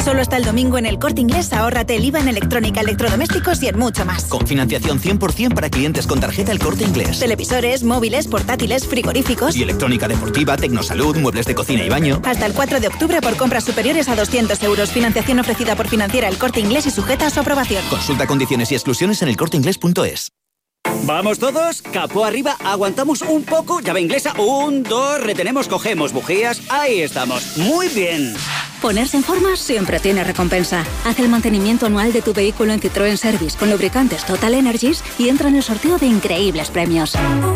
Solo hasta el domingo en El Corte Inglés ahórrate el IVA en electrónica, electrodomésticos y en mucho más. Con financiación 100% para clientes con tarjeta El Corte Inglés. Televisores, móviles, portátiles, frigoríficos. Y electrónica deportiva, tecnosalud, muebles de cocina y baño. Hasta el 4 de octubre por compras superiores a 200 euros. Financiación ofrecida por Financiera El Corte Inglés y sujeta a su aprobación. Consulta condiciones y exclusiones en elcorteinglés.es. ¿Vamos todos? Capó arriba, aguantamos un poco, llave inglesa, 1, 2, retenemos, cogemos bujías, ahí estamos, muy bien. Ponerse en forma siempre tiene recompensa. Haz el mantenimiento anual de tu vehículo en Citroën Service con lubricantes Total Energies y entra en el sorteo de increíbles premios.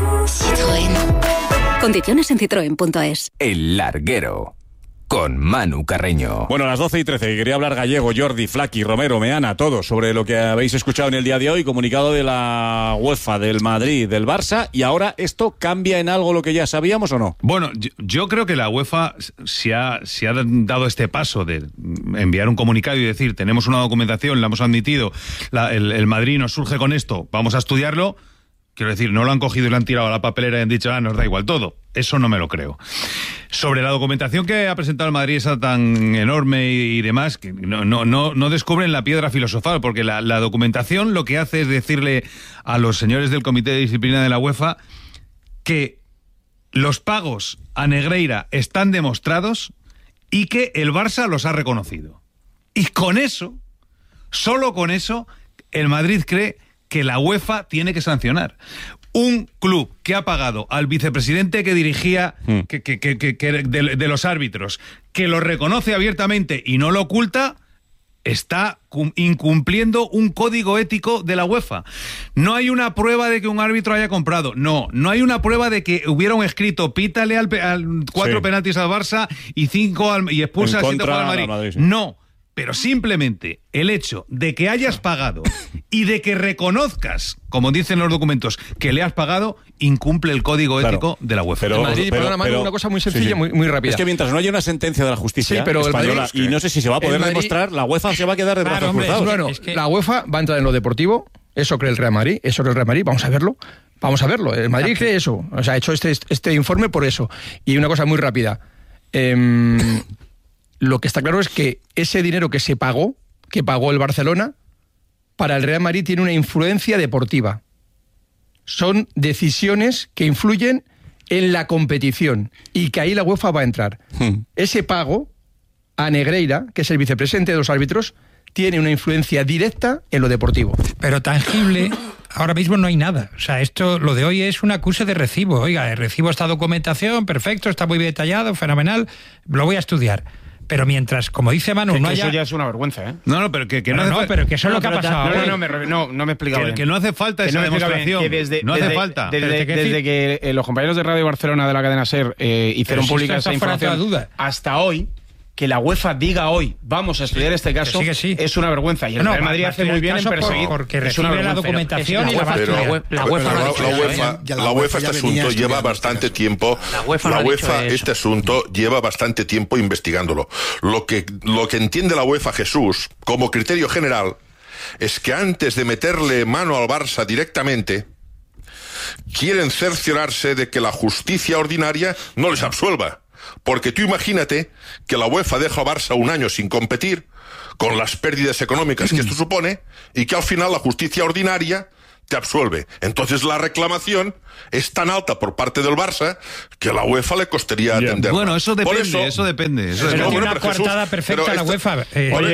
Citroën. Condiciones en citroen.es. El Larguero, con Manu Carreño. Bueno, a las 12:13, quería hablar Gallego, Jordi, Flaqui, Romero, Meana, todos sobre lo que habéis escuchado en el día de hoy, comunicado de la UEFA, del Madrid, del Barça, y ahora ¿esto cambia en algo lo que ya sabíamos o no? Bueno, yo creo que la UEFA se ha dado este paso de enviar un comunicado y decir, tenemos una documentación, la hemos admitido, el Madrid nos surge con esto, vamos a estudiarlo. Quiero decir, no lo han cogido y lo han tirado a la papelera y han dicho, nos da igual todo. Eso no me lo creo. Sobre la documentación que ha presentado el Madrid, esa tan enorme y demás, que no descubren la piedra filosofal, porque la documentación lo que hace es decirle a los señores del Comité de Disciplina de la UEFA que los pagos a Negreira están demostrados y que el Barça los ha reconocido. Y con eso, solo con eso, el Madrid cree que la UEFA tiene que sancionar. Un club que ha pagado al vicepresidente que dirigía de los árbitros, que lo reconoce abiertamente y no lo oculta, está incumpliendo un código ético de la UEFA. No hay una prueba de que un árbitro haya comprado. No hay una prueba de que hubiera un escrito, pítale al 4 penaltis al Barça y 5 y expulsa al 7 al Madrid. No. Pero simplemente el hecho de que hayas pagado y de que reconozcas, como dicen los documentos, que le has pagado, incumple el código ético de la UEFA. Pero Madrid, perdona, Manu, una cosa muy sencilla, muy rápida. Es que mientras no haya una sentencia de la justicia española, y no sé si se va a poder demostrar, la UEFA se va a quedar de brazos cruzados. Bueno, la UEFA va a entrar en lo deportivo, eso cree el Real Madrid, vamos a verlo. El Madrid cree eso, o sea, ha hecho este informe por eso. Y una cosa muy rápida. Lo que está claro es que ese dinero que pagó el Barcelona, para el Real Madrid tiene una influencia deportiva. Son decisiones que influyen en la competición y que ahí la UEFA va a entrar. Ese pago a Negreira, que es el vicepresidente de los árbitros, tiene una influencia directa en lo deportivo. Pero tangible, ahora mismo no hay nada. O sea, lo de hoy es un acuse de recibo. Oiga, recibo esta documentación, perfecto, está muy detallado, fenomenal, lo voy a estudiar. Pero mientras, como dice Manu, no haya... Eso ya es una vergüenza, ¿eh? No, pero que no hace falta... pero que eso es lo que ha pasado. No me he explicado bien. Que no hace falta esa demostración. No hace falta. Desde que los compañeros de Radio Barcelona de la cadena SER hicieron pública esa información hasta hoy, que la UEFA diga hoy, vamos a estudiar este caso, es una vergüenza. Y el Real Madrid hace muy bien en perseguir. Porque recibe la documentación y la La UEFA este asunto lleva bastante tiempo. La UEFA este asunto lleva bastante tiempo investigándolo. Lo que entiende la UEFA, Jesús, como criterio general, es que antes de meterle mano al Barça directamente, quieren cerciorarse de que la justicia ordinaria no les absuelva. Porque tú imagínate que la UEFA deja a Barça un año sin competir, con las pérdidas económicas que esto supone, y que al final la justicia ordinaria te absuelve. Entonces la reclamación es tan alta por parte del Barça que a la UEFA le costaría atenderla. Bueno, eso depende. Pero tiene una coartada perfecta la UEFA.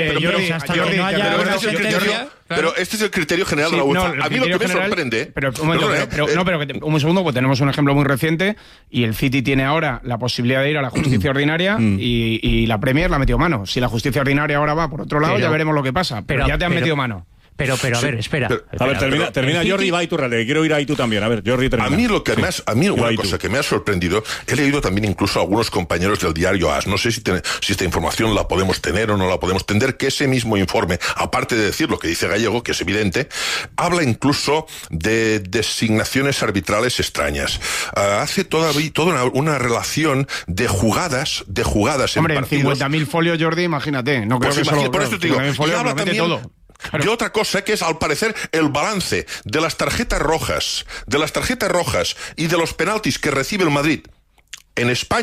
Pero este es el criterio general de la UEFA. A mí lo que me sorprende... un segundo, pues tenemos un ejemplo muy reciente y el City tiene ahora la posibilidad de ir a la justicia ordinaria y la Premier la ha metido mano. Si la justicia ordinaria ahora va por otro lado, ya veremos lo que pasa. Pero ya te han metido mano. Pero a ver, espera. Termina Jordi y va Iturralde. Quiero ir ahí tú también. A ver, Jordi, termina. A mí una cosa que me ha sorprendido, he leído también incluso a algunos compañeros del diario AS, no sé si esta información la podemos tener o no la podemos tener, que ese mismo informe, aparte de decir lo que dice Gallego, que es evidente, habla incluso de designaciones arbitrales extrañas. Hace toda una relación de jugadas en partidos. Hombre, en 50.000 folios, Jordi, imagínate. No creo que solo... Por eso te digo, y habla también todo. Claro. Y otra cosa que es, al parecer, el balance de las tarjetas rojas y de los penaltis que recibe el Madrid en España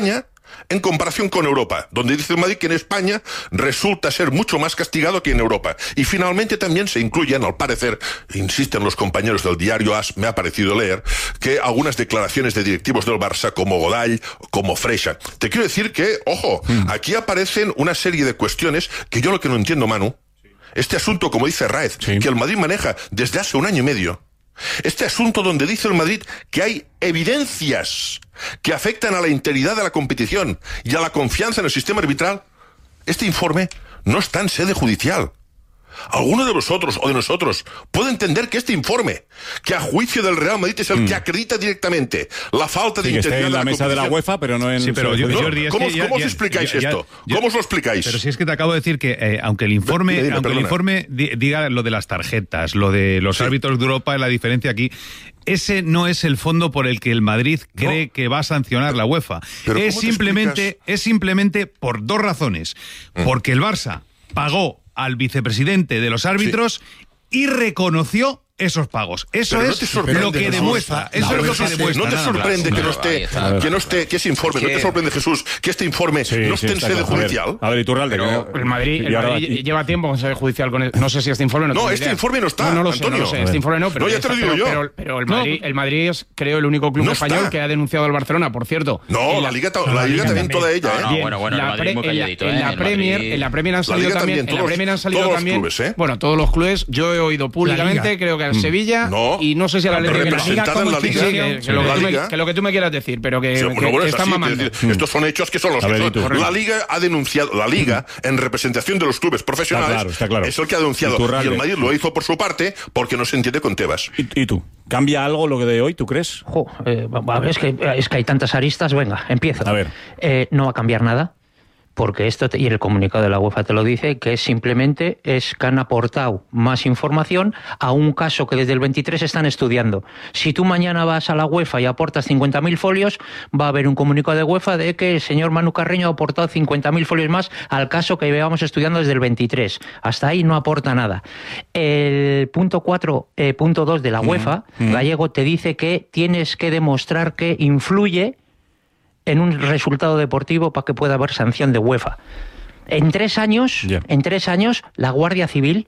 en comparación con Europa, donde dice el Madrid que en España resulta ser mucho más castigado que en Europa. Y finalmente también se incluyen, al parecer, insisten los compañeros del diario AS, me ha parecido leer, que algunas declaraciones de directivos del Barça, como Godall, como Freixa. Te quiero decir que, ojo, aquí aparecen una serie de cuestiones que yo lo que no entiendo, Manu, este asunto, como dice Raez, que el Madrid maneja desde hace 1 año y medio, este asunto donde dice el Madrid que hay evidencias que afectan a la integridad de la competición y a la confianza en el sistema arbitral, este informe no está en sede judicial. ¿Alguno de vosotros o de nosotros puede entender que este informe, que a juicio del Real Madrid es el que acredita directamente la falta de integridad en la mesa de la UEFA, pero no en... Sí, pero Jordi, ¿Cómo os explicáis esto? ¿Cómo os lo explicáis? Pero si es que te acabo de decir que aunque el informe diga lo de las tarjetas, lo de los árbitros de Europa, la diferencia aquí, ese no es el fondo por el que el Madrid cree que va a sancionar la UEFA. Es simplemente por 2 razones. Porque el Barça pagó al vicepresidente de los árbitros y reconoció esos pagos. Eso es lo que demuestra. Eso es lo que demuestra. ¿No te sorprende que ese informe, no te sorprende, Jesús, que este informe no esté en sede judicial? A ver, Iturralde, el Madrid lleva tiempo con sede judicial con no sé si este informe no este informe no está, no lo sé, este informe no, pero ya te lo digo yo. Pero el Madrid es, creo, el único club español que ha denunciado al Barcelona, por cierto. No, la Liga también toda ella, en la Premier han salido también, bueno, todos los clubes, yo he oído públicamente, creo que al Sevilla y no sé si a la Liga, que lo que tú me quieras decir, pero que están mamando. Estos son hechos que son los que son. La Liga ha denunciado, la Liga en representación de los clubes profesionales es el que ha denunciado, y el Madrid lo hizo por su parte porque no se entiende con Tebas. ¿Y tú? ¿Cambia algo lo que de hoy, tú crees? A ver, es que hay tantas aristas, venga, empiezo. A ver. No va a cambiar nada. Porque y el comunicado de la UEFA te lo dice, que simplemente es que han aportado más información a un caso que desde el 23 están estudiando. Si tú mañana vas a la UEFA y aportas 50.000 folios, va a haber un comunicado de UEFA de que el señor Manu Carreño ha aportado 50.000 folios más al caso que llevamos estudiando desde el 23. Hasta ahí no aporta nada. El punto 4.2 de la UEFA, Gallego, te dice que tienes que demostrar que influye en un resultado deportivo para que pueda haber sanción de UEFA. En 3 años, la Guardia Civil,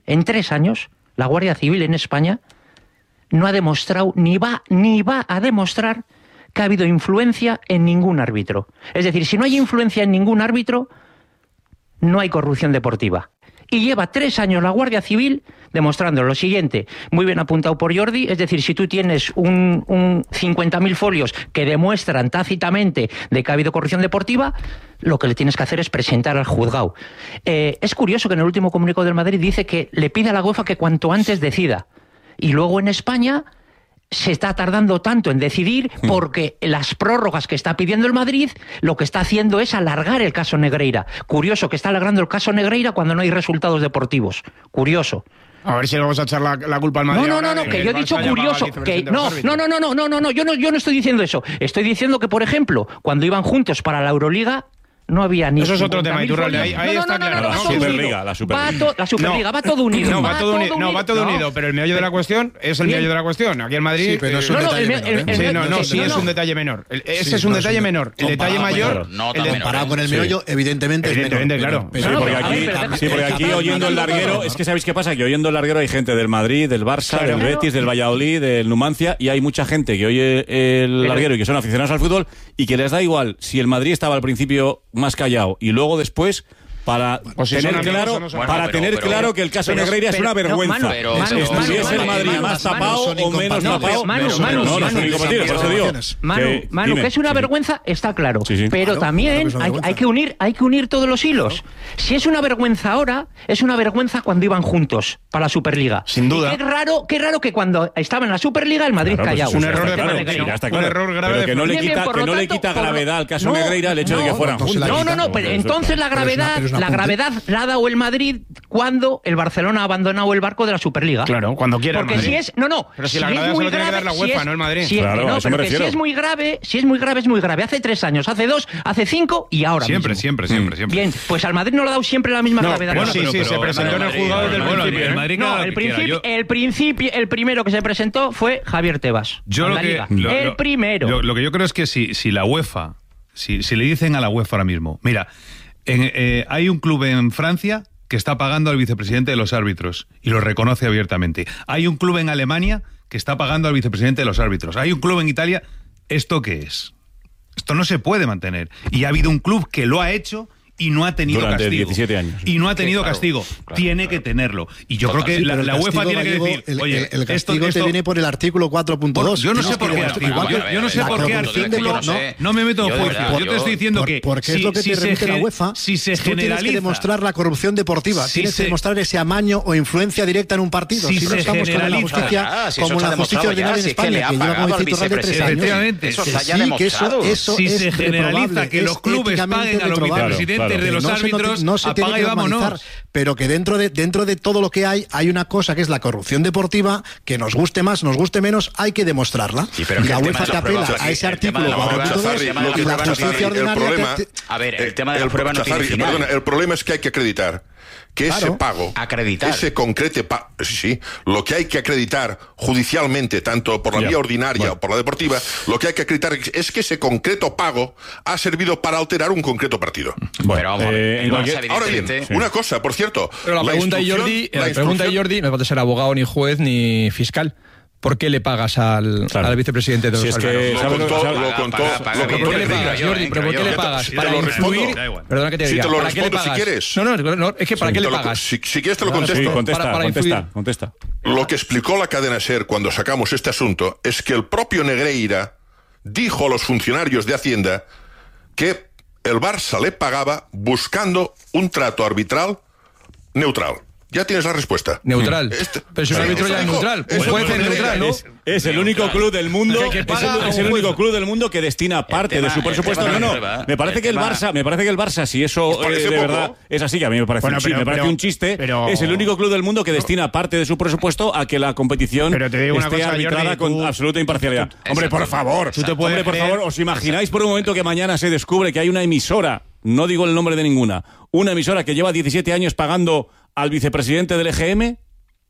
la Guardia Civil en España no ha demostrado, ni va a demostrar que ha habido influencia en ningún árbitro. Es decir, si no hay influencia en ningún árbitro, no hay corrupción deportiva. Y lleva 3 años la Guardia Civil demostrando lo siguiente, muy bien apuntado por Jordi, es decir, si tú tienes un 50.000 folios que demuestran tácitamente de que ha habido corrupción deportiva, lo que le tienes que hacer es presentar al juzgado. Es curioso que en el último comunicado del Madrid dice que le pide a la UEFA que cuanto antes decida. Y luego en España se está tardando tanto en decidir porque las prórrogas que está pidiendo el Madrid lo que está haciendo es alargar el caso Negreira. Curioso que está alargando el caso Negreira cuando no hay resultados deportivos. Curioso. A ver si le vamos a echar la culpa al Madrid. No, que yo he dicho curioso. Que no, yo no estoy diciendo eso. Estoy diciendo que, por ejemplo, cuando iban juntos para la Euroliga, no había ni... Eso es otro tema, Iturralde. Ahí está claro. La Superliga. La Superliga va todo unido. No, va todo unido, pero el meollo de la cuestión es el meollo de la cuestión. Aquí en Madrid... Sí, pero es un detalle menor. Sí, es un detalle menor. Ese es un detalle menor. El detalle mayor... Comparado con el meollo, evidentemente es menor. Claro. Sí, porque aquí oyendo el larguero... Es que ¿sabéis qué pasa? Que oyendo el larguero hay gente del Madrid, del Barça, del Betis, del Valladolid, del Numancia, y hay mucha gente que oye el larguero y que son aficionados al fútbol y que les da igual si el Madrid estaba al principio más callado y luego después para tener claro que el caso Negreira es una vergüenza. Estuviese el Madrid más tapado o menos tapado. Manu, que es una vergüenza está claro, pero también hay que unir todos los hilos. Si es una vergüenza ahora, es una vergüenza cuando iban juntos para la Superliga. Sin duda. Qué raro que cuando estaba en la Superliga el Madrid callado. Es un error grave. Pero que no le quita gravedad al caso Negreira el hecho de que fueran juntos. No, pero entonces la gravedad la ha dado el Madrid cuando el Barcelona ha abandonado el barco de la Superliga. Claro, cuando quiera. Porque si es... Pero si la gravedad se lo tiene que dar la UEFA, no el Madrid. Si es muy grave, es muy grave. Hace 3 años, hace 2, hace 5 y ahora siempre. Bien, pues al Madrid no le ha dado siempre la misma gravedad. Bueno, sí, se presentó en el juzgado desde el principio. El primero que se presentó fue Javier Tebas. El primero. Lo que yo creo es que si la UEFA si le dicen a la UEFA ahora mismo, mira, hay un club en Francia que está pagando al vicepresidente de los árbitros y lo reconoce abiertamente. Hay un club en Alemania que está pagando al vicepresidente de los árbitros. Hay un club en Italia. ¿Esto qué es? Esto no se puede mantener. Y ha habido un club que lo ha hecho y no ha tenido durante castigo. 17 años. Y no ha tenido castigo. Tiene que tenerlo. Y yo creo que la UEFA tiene que decir, oye, el castigo te viene por el artículo 4.2. Yo no sé por qué artículo. Yo no sé por qué artículo. No me meto en juicio. Yo te estoy diciendo que porque es lo que te remite la UEFA. Si se generaliza, tienes que demostrar la corrupción deportiva. Tienes que demostrar ese amaño o influencia directa en un partido. Si no estamos con la justicia como la justicia ordinaria en España, que lleva como Torral de 3 años. Efectivamente. Eso está ya demostrado. Si se generaliza que los clubes paguen a los vicepresidentes de los árbitros, no se tiene que normalizar, pero que dentro de todo lo que hay una cosa que es la corrupción deportiva, que nos guste más, nos guste menos, hay que demostrarla. Y la UEFA te apela a ese artículo 4.2 y la justicia ordinaria... A ver, el tema de la prueba no tiene final. Perdona, el problema es que hay que acreditar que ese pago, ese concreto pago, sí, lo que hay que acreditar judicialmente, tanto por la vía ordinaria o por la deportiva, lo que hay que acreditar es que ese concreto pago ha servido para alterar un concreto partido. Bueno, ahora bien, una cosa, por cierto. Pero la pregunta de Jordi no puede ser abogado, ni juez, ni fiscal. ¿Por qué le pagas al vicepresidente de los árbitros? Lo contó. ¿Por qué le pagas, Jordi? ¿Pero por qué le pagas? ¿Para influir? Perdona que te diga. ¿Para qué le pagas? Si quieres. No, es que ¿para qué le pagas? Si quieres te lo contesto. Contesta. Lo que explicó la cadena SER cuando sacamos este asunto es que el propio Negreira dijo a los funcionarios de Hacienda que el Barça le pagaba buscando un trato arbitral neutral. Ya tienes la respuesta. Neutral. Pero si un árbitro ya es neutral. Un juez es neutral, ¿no? Es el único club del mundo. Es el único club del mundo que destina parte de su presupuesto. Me parece que el Barça, si eso de verdad es así, que a mí me parece un chiste, es el único club del mundo que destina parte de su presupuesto a que la competición esté arbitrada con absoluta imparcialidad. Hombre, por favor, ¿os imagináis por un momento que mañana se descubre que hay una emisora, no digo el nombre de ninguna, una emisora que lleva 17 años pagando al vicepresidente del EGM?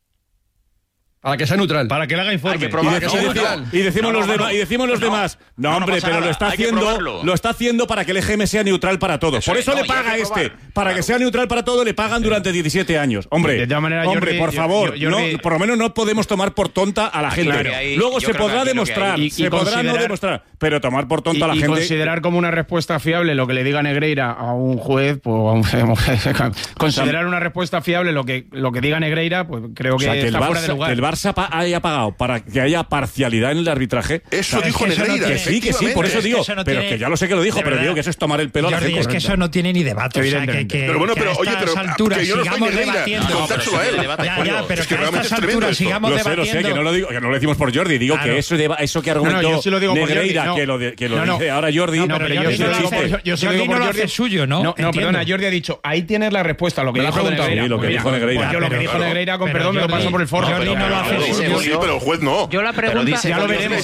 Para que sea neutral. Para que le haga informe. Y decimos los demás. No, hombre, pero lo está haciendo para que el EGM sea neutral para todos. Por eso le paga para que sea neutral para todos, le pagan durante 17 años. Hombre, por favor, por lo menos no podemos tomar por tonta a la gente. Luego se podrá demostrar, se podrá no demostrar, pero tomar por tonta a la gente. Y considerar como una respuesta fiable lo que le diga Negreira a un juez, pues considerar una respuesta fiable lo que diga Negreira, pues creo que está fuera de lugar. Barça haya pagado para que haya parcialidad en el arbitraje. Eso dijo Negreira. Que sí, por eso digo. Pero que ya lo sé que lo dijo, pero digo que eso es tomar el pelo a la gente. Es que eso no tiene ni debate. Pero bueno, pero oye, pero alturas sigamos debatiendo. Pero que a estas alturas sigamos debatiendo. Lo sé, que no lo decimos por Jordi. Digo que eso que argumentó Negreira, que lo dice ahora Jordi. No, pero yo se lo digo por Jordi suyo, ¿no? No, perdona, Jordi ha dicho, ahí tienes la respuesta, lo que dijo Negreira. Yo lo que dijo Negreira, con perdón, me lo paso por el forro. Sí, pero el juez no. Yo la pregunta... Ya lo veremos.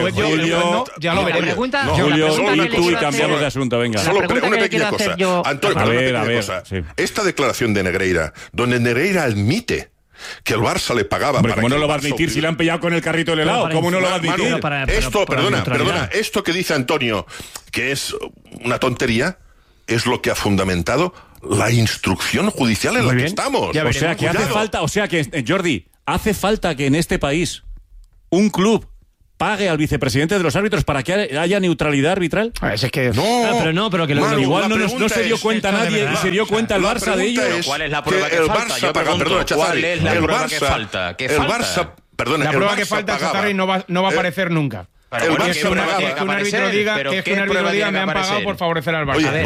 Ya lo veremos. Julio y tú y cambiamos de asunto, venga. Solo una pequeña cosa. Antonio, una pequeña cosa. Esta declaración de Negreira, donde Negreira admite que el Barça le pagaba... Hombre, ¿cómo no lo va a admitir si le han pillado con el carrito del helado? ¿Cómo no lo va a admitir? Perdona, esto que dice Antonio, que es una tontería, es lo que ha fundamentado la instrucción judicial en la que estamos. O sea, que hace falta... O sea, que, Jordi, hace falta que en este país un club pague al vicepresidente de los árbitros para que haya neutralidad arbitral. Es que pero que igual no se dio cuenta nadie y se dio cuenta el Barça de ello. ¿Cuál es la prueba que falta? ¿Cuál es la prueba que falta? La prueba que falta, Chatarri, no va a aparecer nunca. Que un árbitro diga me han pagado por favorecer al Barça.